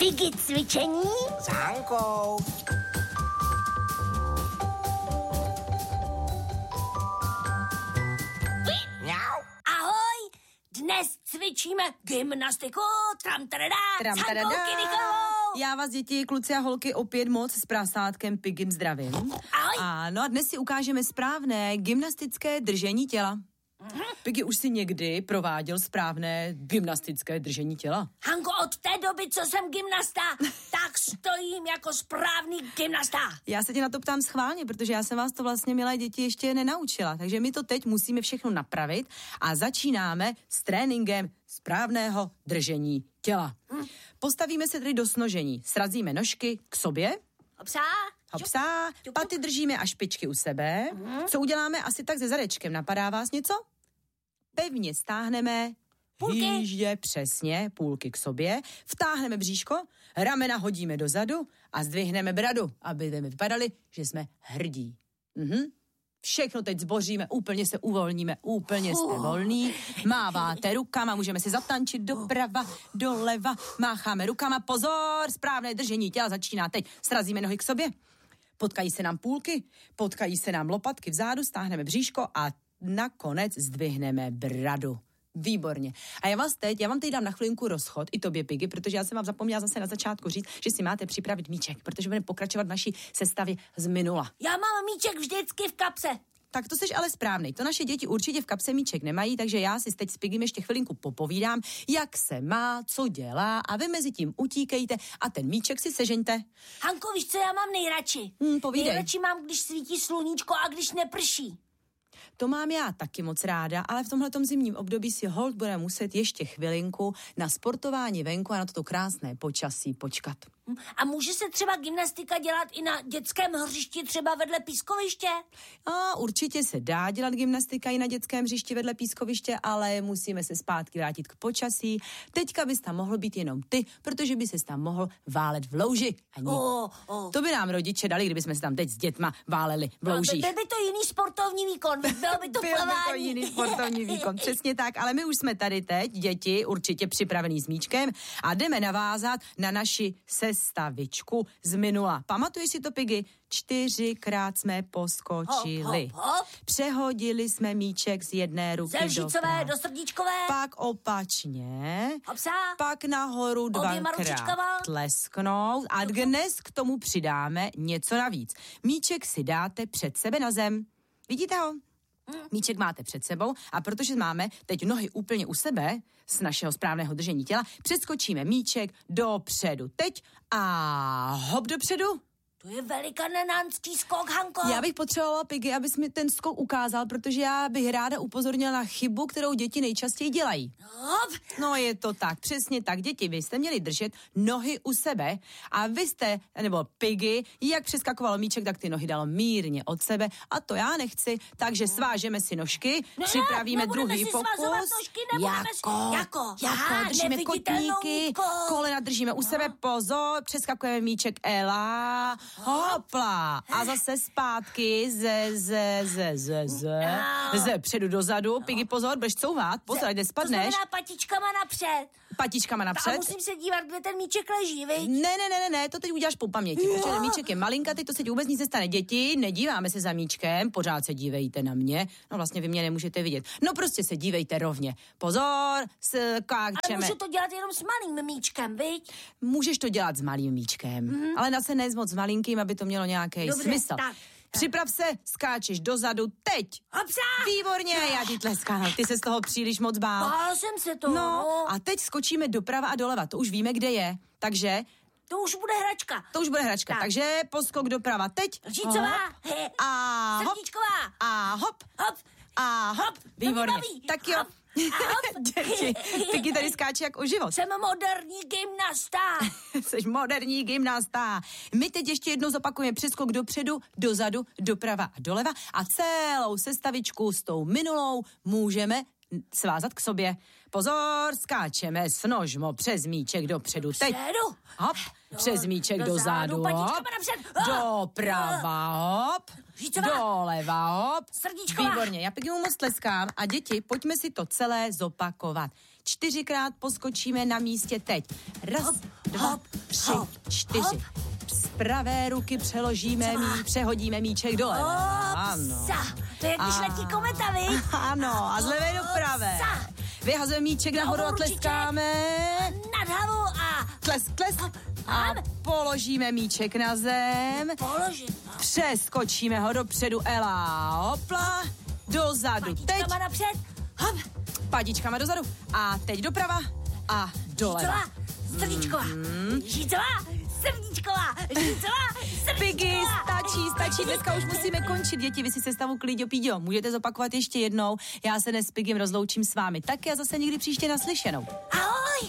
Piggy cvičení s Hankou. Mňau. Ahoj, dnes cvičíme gymnastiku, tram s Hankou Kidikovou. Já vás, děti, kluci a holky, opět moc s prasátkem Piggym zdravím. Ahoj. Ano, a dnes si ukážeme správné gymnastické držení těla. Piggy už si někdy prováděl správné gymnastické držení těla? Hanko, od té doby, co jsem gymnasta, tak stojím jako správný gymnasta. Já se tě na to ptám schválně, protože já jsem vás to vlastně, milé děti, ještě nenaučila. Takže my to teď musíme všechno napravit a začínáme s tréninkem správného držení těla. Postavíme se tedy do snožení. Srazíme nožky k sobě. Hopsá, paty držíme a špičky u sebe. Co uděláme asi tak se zadečkem? Napadá vás něco? Pevně stáhneme hýždě, přesně, půlky k sobě, vtáhneme bříško, ramena hodíme dozadu a zdvihneme bradu, aby vypadali, že jsme hrdí. Všechno teď zboříme, úplně se uvolníme, úplně jste volný, máváte rukama, můžeme si zatančit doprava, doleva, mácháme rukama, pozor, správné držení těla začíná teď, srazíme nohy k sobě, potkají se nám půlky, potkají se nám lopatky vzadu, stáhneme bříško a nakonec zdvihneme bradu. Výborně. A já vám teď dám na chvilinku rozchod, i tobě, Piggy, protože já jsem vám zapomněla zase na začátku říct, že si máte připravit míček, protože budeme pokračovat v naší sestavě z minula. Já mám míček vždycky v kapse. Tak to jsi ale správnej. To naše děti určitě v kapse míček nemají, takže já si teď s Piggym ještě chvilinku popovídám, jak se má, co dělá a vy mezi tím utíkejte a ten míček si sežeňte. Hanko, víš, co já mám nejradši? Povídej. Nejradši mám, když svítí sluníčko a když neprší. To mám já taky moc ráda, ale v tomhletom zimním období si holt bude muset ještě chvilinku na sportování venku a na toto krásné počasí počkat. A může se třeba gymnastika dělat i na dětském hřišti, třeba vedle pískoviště? A určitě se dá dělat gymnastika i na dětském hřišti vedle pískoviště, ale musíme se zpátky vrátit k počasí. Teďka bys tam mohl být jenom ty, protože by ses tam mohl válet v louži. To by nám rodiče dali, kdybychom se tam teď s dětma váleli v loužích. Byl by to jiný sportovní výkon, bylo by to plavání. Byl by to jiný sportovní výkon, přesně tak, ale my už jsme tady teď, děti, určitě připravený s míčkem a jdeme navázat na naši sestavičku z minula. Pamatuješ si to, Piggy? 4krát jsme poskočili. Hop. Přehodili jsme míček z jedné ruky ze vžicové do srdíčkové. Pak opačně. Hopsa. Pak nahoru dvakrát tlesknout. A dnes k tomu přidáme něco navíc. Míček si dáte před sebe na zem. Vidíte ho? Míček máte před sebou a protože máme teď nohy úplně u sebe z našeho správného držení těla, přeskočíme míček dopředu. Teď a hop dopředu. To je velikanánský skok, Hanko. Já bych potřebovala, Piggy, abys mi ten skok ukázal, protože já bych ráda upozornila na chybu, kterou děti nejčastěji dělají. No je to tak, přesně tak. Děti, vy jste měli držet nohy u sebe a vy jste, nebo Piggy, jak přeskakoval míček, tak ty nohy dalo mírně od sebe a to já nechci, takže svážeme si nožky, připravíme druhý pokus. Jako, držíme kotníky, kolena držíme u sebe, pozor, přeskakujeme míček, Ela. Hopla. A zase zpátky ze předu dozadu. Piggy, pozor, budeš couvat. Pozor, ať nespadneš. To znamená patičkama napřed. A musím se dívat, kde ten míček leží, viď? Ne, to teď uděláš po paměti. Protože ten míček je malinka, teď to se ti vůbec nic nestane. Děti, nedíváme se za míčkem, pořád se dívejte na mě. No vlastně vy mě nemůžete vidět. No prostě se dívejte rovně. Pozor, skáčeme. Ale můžu to dělat jenom s malým míčkem, viď? Můžeš to dělat s malým míčkem, ale zase ne moc malinkým, aby to mělo nějaký smysl. Tak. Připrav se, skáčeš dozadu, teď. Hopsa! Výborně, já ti tleskám. Ty se z toho příliš moc bál. Bál jsem se toho. No, a teď skočíme doprava a doleva, to už víme, kde je. Takže... To už bude hračka. Tak. Takže poskok doprava, teď. Žícová. A hop. Srdíčková. A hop. A hop. Výborně. Tak jo. Děti, Piggy tady skáče jak o život. Jsem moderní gymnasta. Jsi moderní gymnasta. My teď ještě jednou zopakujeme přeskok dopředu, dozadu, doprava a doleva a celou sestavičku s tou minulou můžeme svázat k sobě. Pozor, skáčeme s nožmo přes míček dopředu. Teď. Hop, přes míček dozadu. Hop, doprava, hop, doleva, hop. Srdíčková. Výborně, já Piggy moc tleskám a děti, pojďme si to celé zopakovat. 4krát poskočíme na místě teď. 1, 2, 3, 4. Z pravé ruky přehodíme míček dole. Ano. To je, když letí kometa, vy? Ano, a z levé do pravé. Vyhazujeme míček nahoru a tleskáme. Nad hlavu a... Tles. A položíme míček na zem. Přeskočíme ho dopředu, Ela. Hopla. Dozadu. Patičkama napřed. Hop. Patičkama dozadu. A teď doprava a doleva. Srdíčková. Srdíčková. Piggy, stačí. Dneska už musíme končit. Děti, vy si sestavu Klíďo Píďo můžete zopakovat ještě jednou. Já se dnes s Piggym rozloučím s vámi. Taky a zase někdy příště naslyšenou. Ahoj.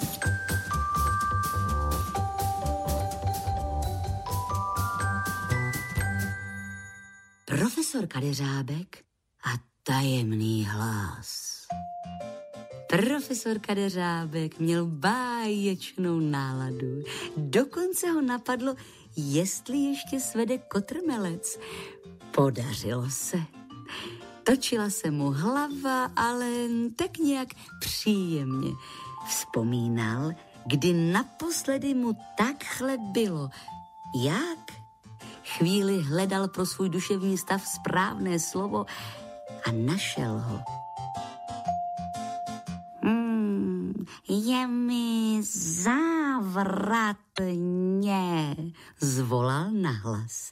Profesor Kadeřábek a tajemný hlas. Profesor Kadeřábek měl báječnou náladu. Dokonce ho napadlo, jestli ještě svede kotrmelec. Podařilo se. Točila se mu hlava, ale tak nějak příjemně. Vzpomínal, kdy naposledy mu takhle bylo. Jak? Chvíli hledal pro svůj duševní stav správné slovo a našel ho. Je mi závratně, zvolal nahlas.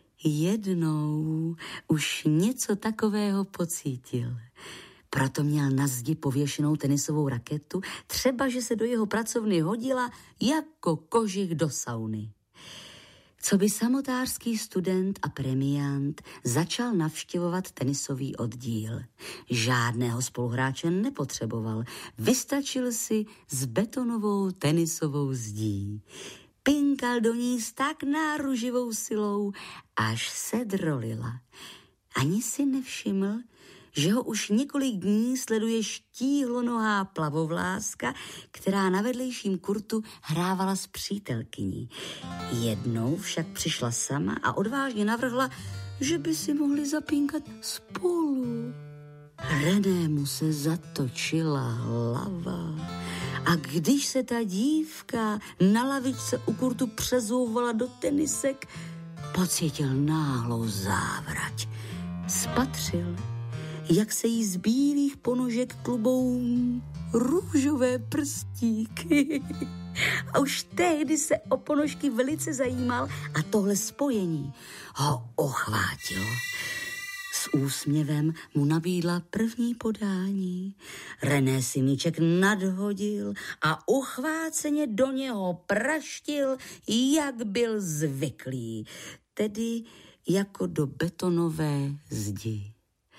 Jednou už něco takového pocítil. Proto měl na zdi pověšenou tenisovou raketu, třeba že se do jeho pracovny hodila jako kožich do sauny. Coby samotářský student a premiant začal navštěvovat tenisový oddíl. Žádného spoluhráče nepotřeboval, vystačil si s betonovou tenisovou zdí. Pinkal do ní s tak náruživou silou, až se drolila. Ani si nevšiml, že ho už několik dní sleduje štíhlonohá plavovláska, která na vedlejším kurtu hrávala s přítelkyní. Jednou však přišla sama a odvážně navrhla, že by si mohli zapínkat spolu. Renému se zatočila hlava. A když se ta dívka na lavičce u kurtu přezouvala do tenisek, pocítil náhlou závrať. Spatřil, jak se jí z bílých ponožek klubou růžové prstíky. A už tehdy se o ponožky velice zajímal a tohle spojení ho ochvátilo. S úsměvem mu nabídla první podání. René si míček nadhodil a uchváceně do něho praštil, jak byl zvyklý, tedy jako do betonové zdi.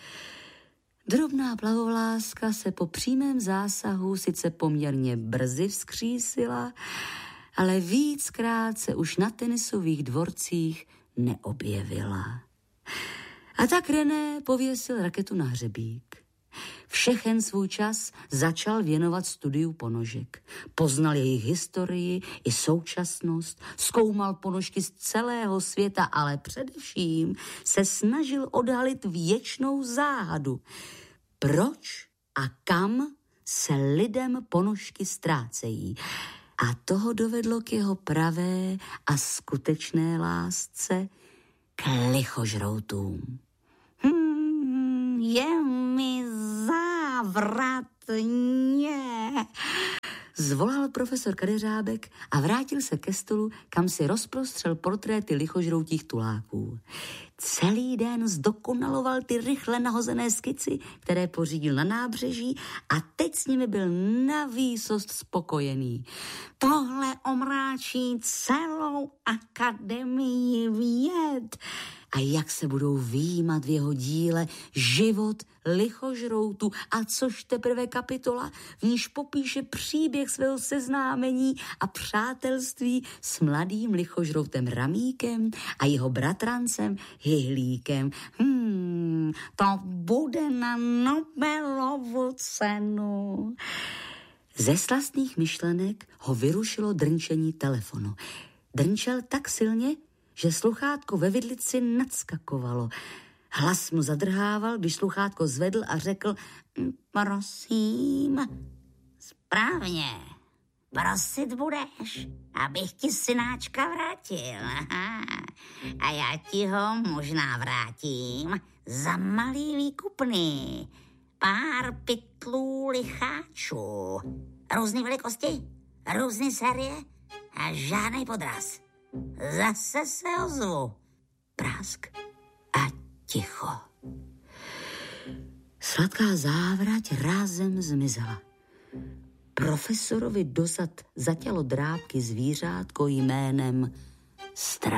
Drobná plavovláska se po přímém zásahu sice poměrně brzy vzkřísila, ale víckrát se už na tenisových dvorcích neobjevila. A tak René pověsil raketu na hřebík. Všechen svůj čas začal věnovat studiu ponožek. Poznal jejich historii i současnost, zkoumal ponožky z celého světa, ale především se snažil odhalit věčnou záhadu. Proč a kam se lidem ponožky ztrácejí? A toho dovedlo k jeho pravé a skutečné lásce k lichožroutům. Je mi závratně, zvolal profesor Kadeřábek a vrátil se ke stolu, kam si rozprostřel portréty lichožroutích tuláků. Celý den zdokonaloval ty rychle nahozené skici, které pořídil na nábřeží, a teď s nimi byl navýsost spokojený. Tohle omráčí celou akademii věd. A jak se budou vyjímat v jeho díle život lichožroutu, a což teprve kapitola, v níž popíše příběh svého seznámení a přátelství s mladým lichožroutem Ramíkem a jeho bratrancem Hyhlíkem. To bude na Nobelovu cenu. Ze slastných myšlenek ho vyrušilo drnčení telefonu. Drnčel tak silně, že sluchátko ve vidlici nadskakovalo. Hlas mu zadrhával, když sluchátko zvedl a řekl: prosím. Správně. Prosit budeš, abych ti synáčka vrátil. A já ti ho možná vrátím za malý výkupný. Pár pytlů licháčů. Různý velikosti, různý série a žádnej podraz. Zase se ozvu. Prásk a ticho. Sladká závrať rázem zmizela. Profesorovi dozad zatělo drápky zvířátko jménem Strach.